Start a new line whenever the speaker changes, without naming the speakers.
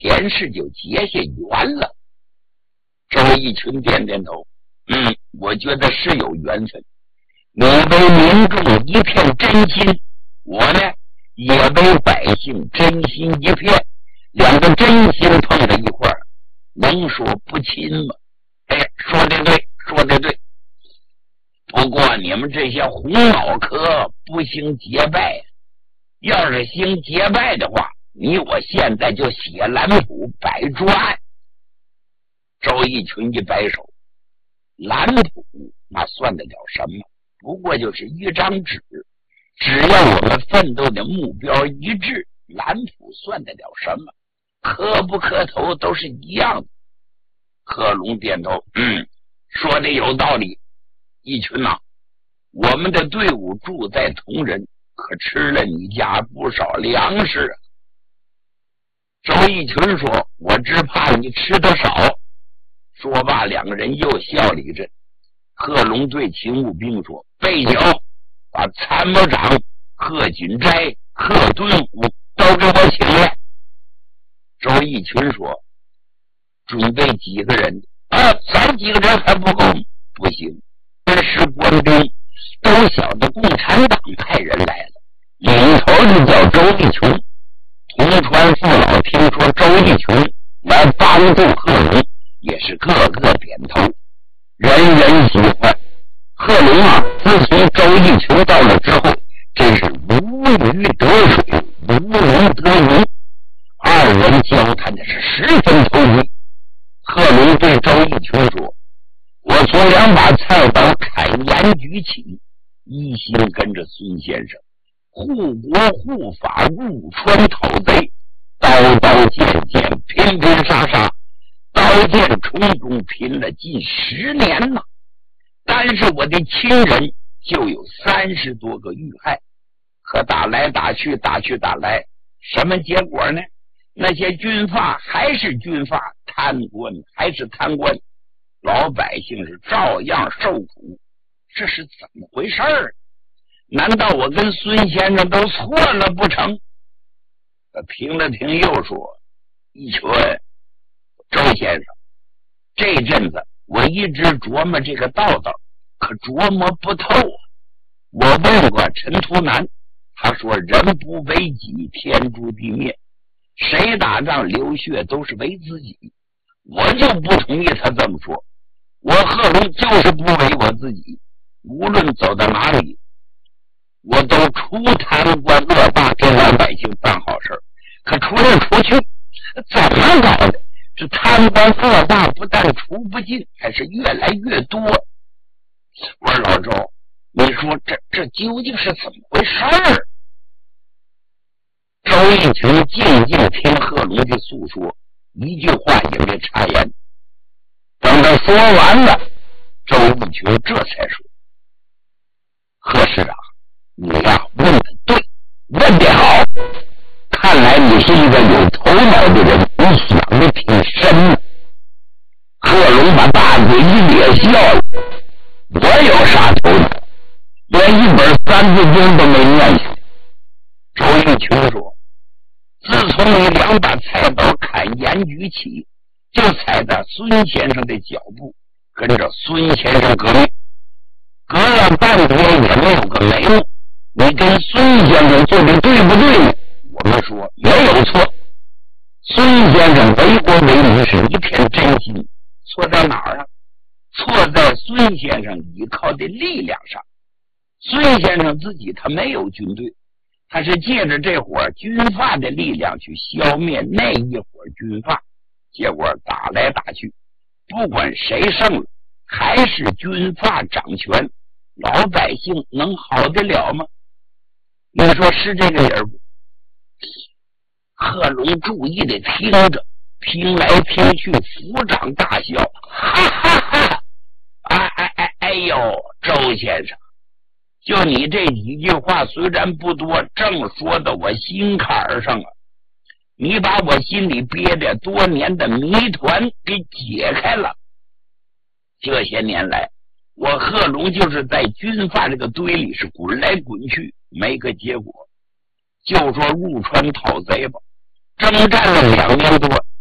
天事就结下缘了。周逸群点点头，我觉得是有缘分。你为民众一片真心，我呢也为百姓真心一片，两个真心碰在一块儿，能说不亲吗？说得对，说得对。不过你们这些红脑壳不兴结拜，要是兴结拜的话，你我现在就写蓝谱摆桌案。周逸群一摆手，蓝谱那算得了什么？不过就是一张纸，只要我们奋斗的目标一致，蓝谱算得了什么？磕不磕头都是一样的。贺龙点头，说的有道理。逸群啊，我们的队伍住在同仁，可吃了你家不少粮食啊。周逸群说，我只怕你吃得少。说罢，两个人又笑了一阵。贺龙对勤务兵说，备酒，把参谋长贺锦斋、贺敦武都给我请来。周逸群说，准备几个人？咱几个人还不够。不行，这是官兵都晓得共产党派人来了，领头就叫周逸群。同川父老听说周逸群来帮助贺龙，也是个个点头，人人喜欢。贺龙啊，自从周逸群到了之后，真是如鱼得水，如龙得鱼，二人交谈的是十分投机。贺龙对周逸群说，我从2把菜刀砍严举起，一心跟着孙先生护国护法，入川讨贼，刀刀剑剑，拼拼杀杀，刀剑冲中拼了近10年了。但是我的亲人就有30多个遇害，可打来打去，打去打来，什么结果呢？那些军阀还是军阀，贪官还是贪官，老百姓是照样受苦。这是怎么回事儿？难道我跟孙先生都错了不成？停了停又说，逸群，周先生，这阵子我一直琢磨这个道道，可琢磨不透啊。我问过陈图南，他说人不为己，天诛地灭，谁打仗流血都是为自己。我就不同意他这么说，我贺龙就是不为我自己，无论走到哪里，我都除贪官恶霸，给老百姓办好事。可除来除去，怎么搞的？这贪官恶霸不但除不尽，还是越来越多。我说老周，你说这究竟是怎么回事儿？周逸群静静听贺龙的诉说，一句话也没插言。等他说完了，周逸群这才说，贺市长，你呀问的对，问得好，看来你是一个有头脑的人，你想的挺深。贺龙把大嘴一咧笑了，我有啥头脑？连一本三字经都没念下。周逸群说，自从你2把菜刀砍严举起，就踩着孙先生的脚步，跟着孙先生革命，隔了半天也没有个眉目。你跟孙先生做的对不对呢？我们说没有错，孙先生为国为民是一片真心。错在哪儿啊？错在孙先生依靠的力量上。孙先生自己他没有军队，他是借着这伙军阀的力量去消灭那一伙军阀，结果打来打去，不管谁胜了，还是军阀掌权，老百姓能好得了吗？你说是这个人不？贺龙注意的听着，听来听去，抚掌大笑，哈哈哈！哎呦，周先生，就你这几句话虽然不多，正说到我心坎上啊！你把我心里憋着多年的谜团给解开了。这些年来，我贺龙就是在军阀这个堆里是滚来滚去，没个结果。就说入川讨贼吧， 征战了2年多，